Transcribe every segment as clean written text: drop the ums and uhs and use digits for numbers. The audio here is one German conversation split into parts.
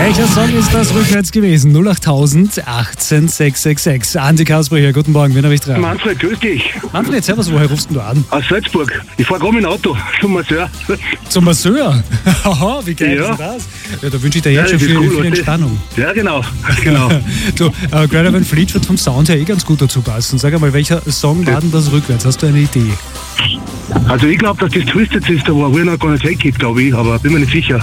Welcher Song ist das rückwärts gewesen? 08000 18 666. Andi Kasper guten Morgen, wen habe ich dran? Manfred, grüß dich. Manfred, servus, woher rufst du an? Aus Salzburg. Ich fahre gerade mit dem Auto zum Masseur. Zum Masseur? Haha, wie geil ist das? Ja, da wünsche ich dir jetzt schon viel Entspannung. Ja, genau. Du, Greta Van Fleet wird vom Sound her ganz gut dazu passen. Sag einmal, welcher Song war denn das rückwärts? Hast du eine Idee? Also ich glaube, dass das Twisted Sister war, We're Not Gonna Take It, glaube ich, aber bin mir nicht sicher.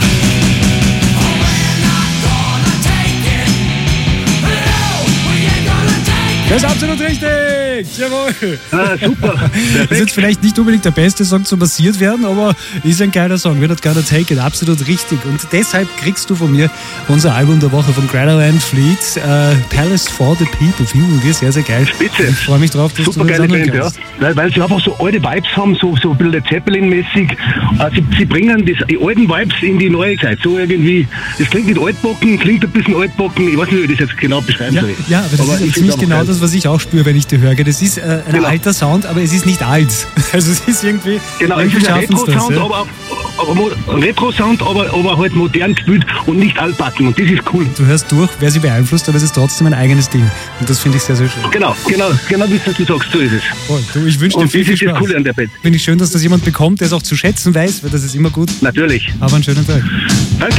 Das ist absolut richtig! Jawohl! Ah, super! Das ist jetzt vielleicht nicht unbedingt der beste Song zum massiert werden, aber ist ein geiler Song. We're Not Gonna Take It, absolut richtig. Und deshalb kriegst du von mir unser Album der Woche von Greta Van Fleet, Palace for the People. Finden wir sehr, sehr geil. Spitze! Ich freue mich drauf, dass super du das geile Band, kannst. ja. Weil sie einfach so alte Vibes haben, so ein bisschen Led Zeppelin-mäßig. Sie bringen die alten Vibes in die neue Zeit. So irgendwie, das klingt nicht altbacken, klingt ein bisschen altbacken. Ich weiß nicht, wie ich das jetzt genau beschreiben soll. Ja, aber das ist ziemlich genau das, was ich auch spüre, wenn ich die höre. Das ist ein alter Sound, aber es ist nicht alt. Also es ist irgendwie... Genau, es ist ein Retro-Sound, Retro-Sound, aber halt modern gespielt und nicht altbacken. Und das ist cool. Du hörst durch, wer sie beeinflusst, aber es ist trotzdem ein eigenes Ding. Und das finde ich sehr, sehr schön. Genau, wie du sagst, so ist es. Voll. Du, ich wünsche dir viel Spaß. Das ist das Coole an der Band. Finde ich schön, dass das jemand bekommt, der es auch zu schätzen weiß, weil das ist immer gut. Natürlich. Aber einen schönen Tag. Danke.